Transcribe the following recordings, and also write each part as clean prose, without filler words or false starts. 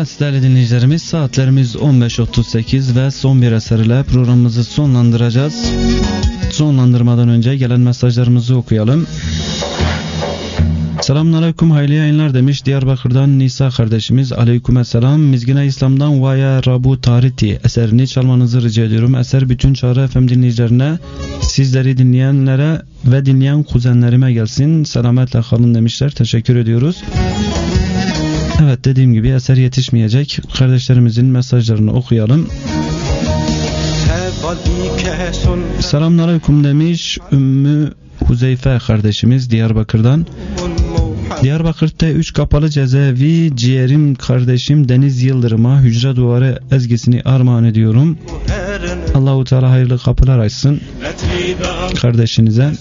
Evet değerli dinleyicilerimiz, saatlerimiz 15.38 ve son bir eser ile programımızı sonlandıracağız. Sonlandırmadan önce gelen mesajlarımızı okuyalım. Selamünaleyküm, hayırlı yayınlar demiş Diyarbakır'dan Nisa kardeşimiz. Aleykümselam. Mizgine İslam'dan Vaya Rabu Tariti eserini çalmanızı rica ediyorum. Eser bütün Çağrı FM dinleyicilerine, sizleri dinleyenlere ve dinleyen kuzenlerime gelsin. Selametle kalın demişler. Teşekkür ediyoruz. Evet, dediğim gibi eser yetişmeyecek. Kardeşlerimizin mesajlarını okuyalım. Selamünaleyküm demiş Ümmü Huzeyfe kardeşimiz Diyarbakır'dan. Diyarbakır'da 3 kapalı cezaevi ciğerim kardeşim Deniz Yıldırım'a hücre duvarı ezgisini armağan ediyorum. Allahu Teala hayırlı kapılar açsın kardeşinize.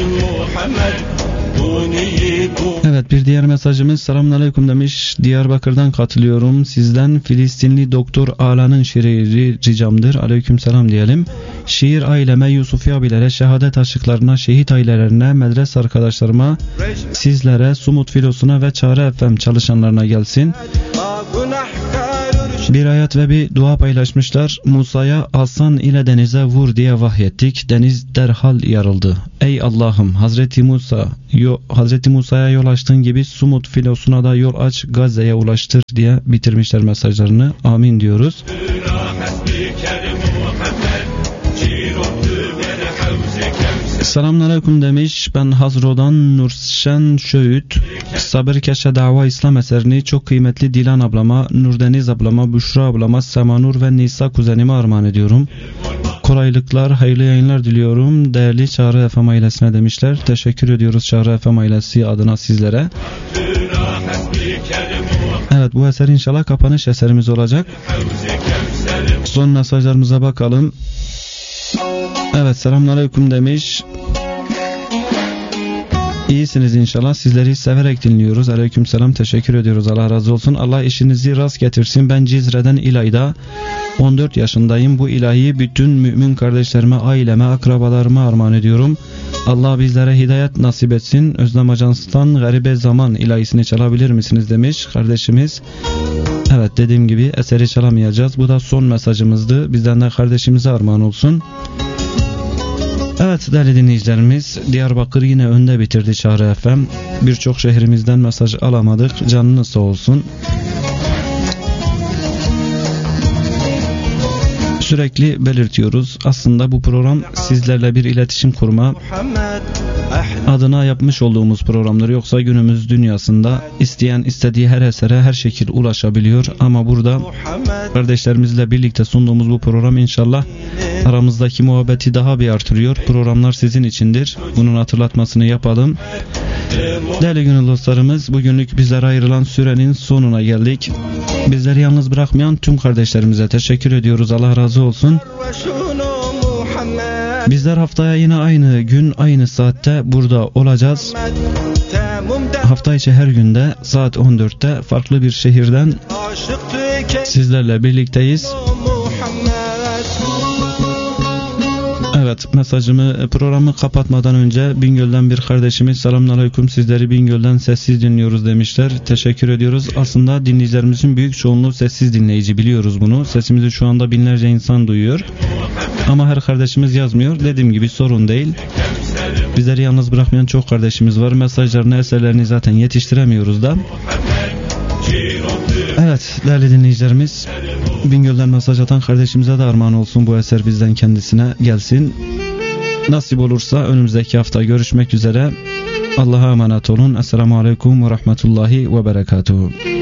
Evet, bir diğer mesajımız selamünaleyküm demiş. Diyarbakır'dan katılıyorum. Sizden Filistinli Doktor Ala'nın şiiri ricamdır. Aleykümselam diyelim. Şiir aileme, Yusufi abilere, şehadet aşıklarına, şehit ailelerine, medrese arkadaşlarıma, sizlere, Sumut Filosu'na ve Çağrı FM çalışanlarına gelsin. Bir ayet ve bir dua paylaşmışlar. Musa'ya aslan ile denize vur diye vahyettik. Deniz derhal yarıldı. Ey Allah'ım, Hazreti Musa'ya yol açtığın gibi Sumut Filosu'na da yol aç, Gazze'ye ulaştır diye bitirmişler mesajlarını. Amin diyoruz. Selamünaleyküm demiş. Ben Hazro'dan Nurşen Şöğüt. Sabır Keşe Dava İslam eserini çok kıymetli Dilan ablama, Nurdeniz ablama, Büşra ablama, Semanur ve Nisa kuzenime armağan ediyorum. Kolaylıklar, hayırlı yayınlar diliyorum değerli Çağrı FM ailesine demişler. Teşekkür ediyoruz Çağrı FM ailesi adına sizlere. Evet, bu eser inşallah kapanış eserimiz olacak. Son mesajlarımıza bakalım. Evet, selamünaleyküm demiş. İyisiniz inşallah. Sizleri severek dinliyoruz. Aleykümselam. Teşekkür ediyoruz. Allah razı olsun. Allah işinizi rast getirsin. Ben Cizre'den İlayda. 14 yaşındayım. Bu ilahiyi bütün mümin kardeşlerime, aileme, akrabalarıma armağan ediyorum. Allah bizlere hidayet nasip etsin. Özlem Ajans'tan Garibe Zaman ilahisini çalabilir misiniz demiş kardeşimiz. Evet, dediğim gibi eseri çalamayacağız. Bu da son mesajımızdı. Bizden de kardeşimize armağan olsun. Evet değerli dinleyicilerimiz, Diyarbakır yine önde bitirdi Çağrı FM. Birçok şehrimizden mesaj alamadık. Canınız sağ olsun. Sürekli belirtiyoruz. Aslında bu program sizlerle bir iletişim kurma adına yapmış olduğumuz programdır. Yoksa günümüz dünyasında isteyen istediği her esere her şekil ulaşabiliyor. Ama burada kardeşlerimizle birlikte sunduğumuz bu program inşallah aramızdaki muhabbeti daha bir artırıyor. Programlar sizin içindir. Bunun hatırlatmasını yapalım. Değerli gönül dostlarımız, bugünlük bizlere ayrılan sürenin sonuna geldik. Bizleri yalnız bırakmayan tüm kardeşlerimize teşekkür ediyoruz. Allah razı olsun. Bizler haftaya yine aynı gün, aynı saatte burada olacağız. Hafta içi her günde saat 14'te farklı bir şehirden sizlerle birlikteyiz. Evet, programı kapatmadan önce Bingöl'den bir kardeşimiz selamünaleyküm, sizleri Bingöl'den sessiz dinliyoruz demişler. Teşekkür ediyoruz. Aslında dinleyicilerimizin büyük çoğunluğu sessiz dinleyici, biliyoruz bunu. Sesimizi şu anda binlerce insan duyuyor. Ama her kardeşimiz yazmıyor. Dediğim gibi sorun değil. Bizleri yalnız bırakmayan çok kardeşimiz var. Mesajlarını, eserlerini zaten yetiştiremiyoruz da. Evet değerli dinleyicilerimiz, Bingöl'den mesaj atan kardeşimize de armağan olsun. Bu eser bizden kendisine gelsin. Nasip olursa önümüzdeki hafta görüşmek üzere. Allah'a emanet olun. Esselamu Aleyküm ve Rahmetullahi ve Berekatuhu.